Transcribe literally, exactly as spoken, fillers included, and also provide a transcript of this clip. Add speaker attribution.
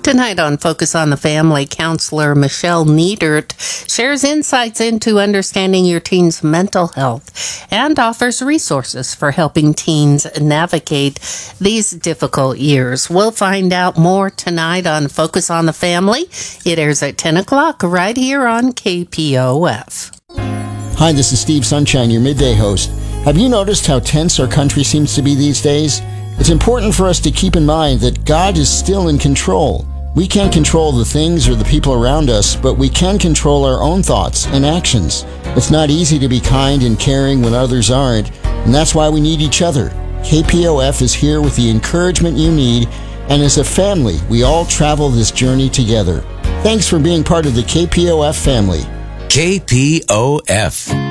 Speaker 1: Tonight on Focus on the Family, counselor Michelle Niedert shares insights into understanding your teen's mental health and offers resources for helping teens navigate these difficult years. We'll find out more tonight on Focus on the Family. It airs at ten o'clock right here on K P O F.
Speaker 2: Hi, this is Steve Sunshine, your midday host. Have you noticed how tense our country seems to be these days? It's important for us to keep in mind that God is still in control. We can't control the things or the people around us, but we can control our own thoughts and actions. It's not easy to be kind and caring when others aren't, and that's why we need each other. K P O F is here with the encouragement you need, and as a family, we all travel this journey together. Thanks for being part of the K P O F family.
Speaker 3: K P O F.